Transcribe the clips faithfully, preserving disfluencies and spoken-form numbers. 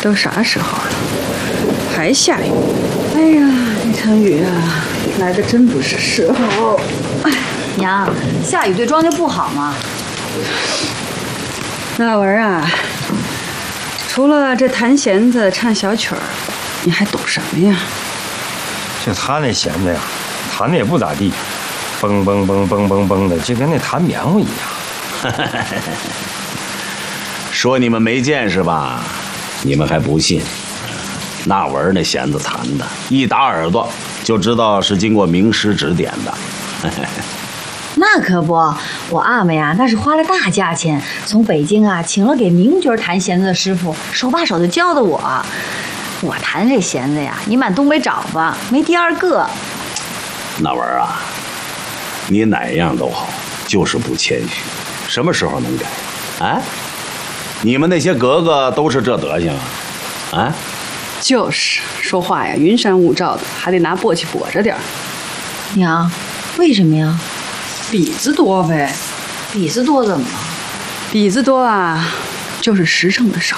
都啥时候了，还下雨？哎呀，这场雨啊，来的真不是时候。哎， 娘，下雨对庄稼不好吗？ 那文啊，除了这弹弦子、唱小曲儿，你还懂什么呀？ 就他那弦子呀，弹的也不咋地，嘣嘣嘣嘣嘣嘣的，就跟那弹棉花一样。 说你们没见识吧？你们还不信？那文那弦子弹的，一打耳朵就知道是经过名师指点的。 那可不，我阿妹呀，那是花了大价钱，从北京啊请了给名角弹弦子的师傅，手把手的教的我。我弹这弦子呀，你满东北找吧，没第二个。 那文啊，你哪样都好，就是不谦虚。什么时候能改？啊？你们那些格格都是这德行啊？啊？ 就是说话呀，云山雾罩的，还得拿簸箕簸着点儿。 娘，为什么呀？ 底子多呗。 底子多怎么了？ 底子多啊，就是实诚的少。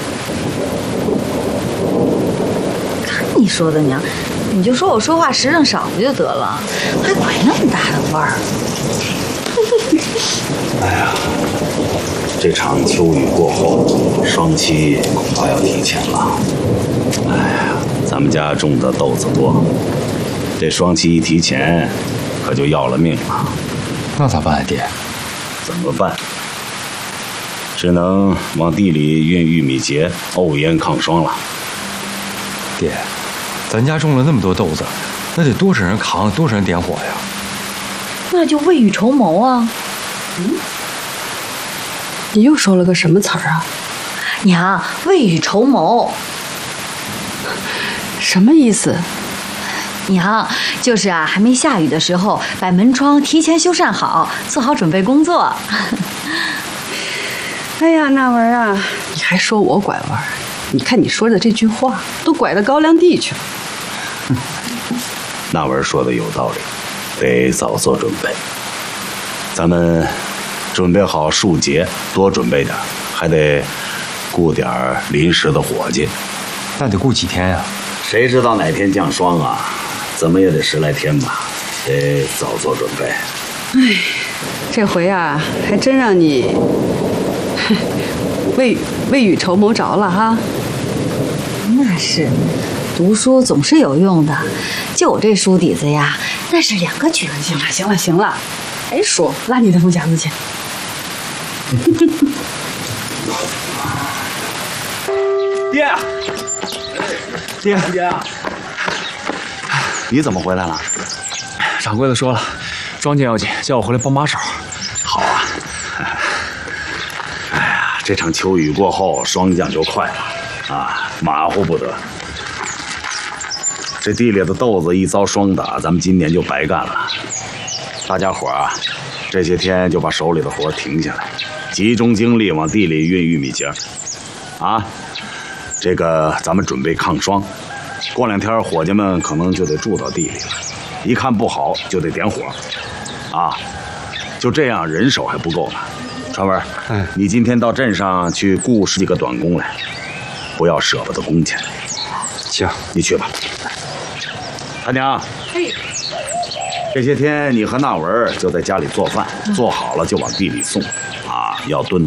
看你说的娘，你就说我说话实诚少不就得了，还拐那么大的弯儿。 哎呀，这场秋雨过后，霜期恐怕要提前了。哎呀，咱们家种的豆子多，这霜期一提前，可就要了命了。 那咋办啊，爹？ 怎么办？只能往地里运玉米秸，沤烟抗霜了。 爹，咱家种了那么多豆子，那得多少人扛，多少人点火呀？ 那就未雨绸缪啊。 嗯，你又说了个什么词儿啊？ 娘，未雨绸缪什么意思？ 娘，就是啊，还没下雨的时候，把门窗提前修缮好，做好准备工作。 哎呀，那文啊，你还说我拐弯？你看你说的这句话，都拐到高粱地去了。 那文说的有道理，得早做准备。咱们准备好树节，多准备点，还得雇点临时的伙计。 那得雇几天呀？ 谁知道哪天降霜啊？怎么也得十来天吧，得早做准备。 哎，这回啊，还真让你未未雨绸缪着了哈。 那是，读书总是有用的，就我这书底子呀，那是两个绝。 行了行了行了，还说拉你的木夹子去。 爹，爹爹啊！你怎么回来了？ 掌柜的说了，庄稼要紧，叫我回来帮把手。 好啊！哎呀，这场秋雨过后，霜降就快了啊，马虎不得。这地里的豆子一遭霜打，咱们今年就白干了。大家伙啊，这些天就把手里的活停下来，集中精力往地里运玉米秸。啊，这个咱们准备抗霜。过两天伙计们可能就得住到地里了，一看不好就得点火，啊，就这样人手还不够呢。传文， 嗯， 你今天到镇上去雇十几个短工来，不要舍不得工钱。 行， 你去吧。他娘， 嘿， 这些天你和那文就在家里做饭，做好了就往地里送，啊，要炖